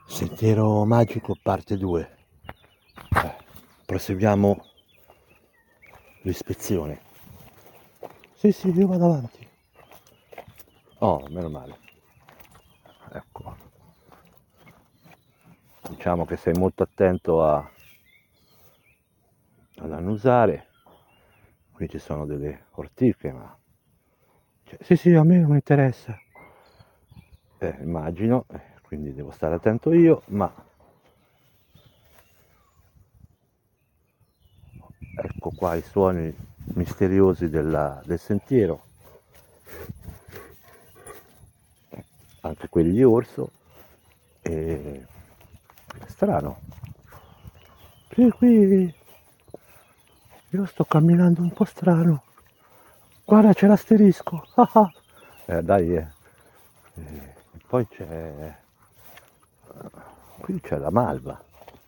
Sentiero magico parte 2. Proseguiamo l'ispezione. Sì, io vado avanti. Oh, meno male. Ecco. Diciamo che sei molto attento ad annusare. Qui ci sono delle ortiche, ma... Sì, a me non mi interessa. Immagino, quindi devo stare attento io, ma... Ecco qua i suoni misteriosi del sentiero. Anche quelli di orso. E... strano. Sì, qui io sto camminando un po' strano. Guarda, c'è l'asterisco. Dai. Poi c'è... qui c'è la malva.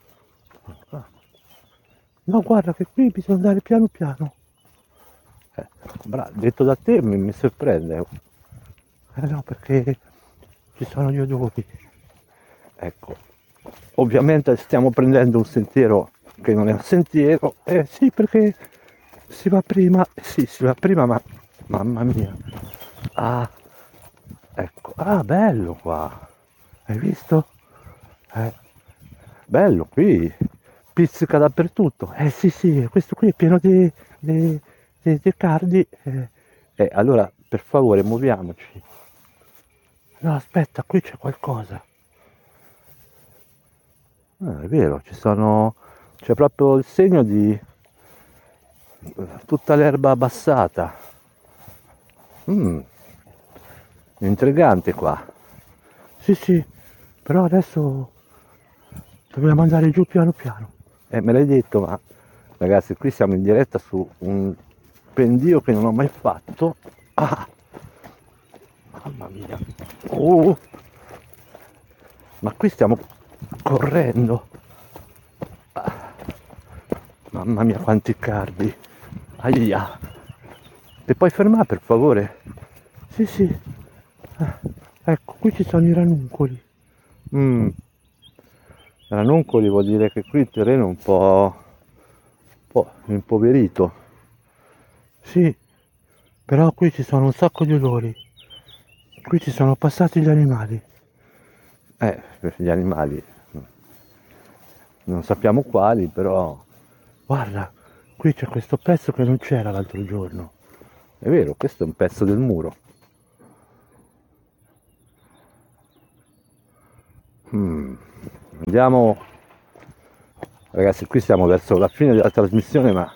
No, guarda che qui bisogna andare piano piano. Detto da te mi sorprende. No, perché ci sono gli odori. Ecco. Ovviamente stiamo prendendo un sentiero che non è un sentiero. Sì, perché si va prima. Sì, si va prima, ma... mamma mia. Ecco. Bello qua. Hai visto? Bello qui. Pizzica dappertutto. Sì, questo qui è pieno di cardi. Allora, per favore, muoviamoci. No, aspetta, qui c'è qualcosa. È vero, c'è proprio il segno di tutta l'erba abbassata. Intrigante qua. Sì, però adesso dobbiamo andare giù piano piano. Me l'hai detto, ma ragazzi, qui siamo in diretta su un pendio che non ho mai fatto. Mamma mia. Ma qui stiamo correndo. Mamma mia, quanti cardi. Aia. Ti puoi fermare per favore? Sì. Ecco, qui ci sono i ranuncoli. Ranuncoli vuol dire che qui il terreno è un po' impoverito. Sì, però qui ci sono un sacco di odori. Qui ci sono passati gli animali. Per gli animali non sappiamo quali, però guarda, qui c'è questo pezzo che non c'era l'altro giorno. È vero, questo è un pezzo del muro. Andiamo, ragazzi, qui siamo verso la fine della trasmissione, ma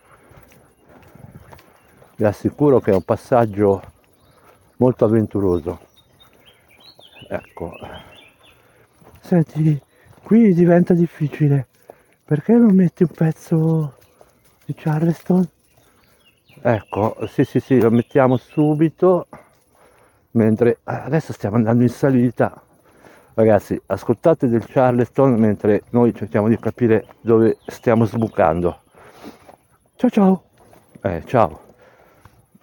vi assicuro che è un passaggio molto avventuroso. Ecco. Senti, qui diventa difficile. Perché non metti un pezzo di Charleston? Ecco, sì, lo mettiamo subito. Mentre adesso stiamo andando in salita. Ragazzi, ascoltate del Charleston mentre noi cerchiamo di capire dove stiamo sbucando. Ciao. Ciao.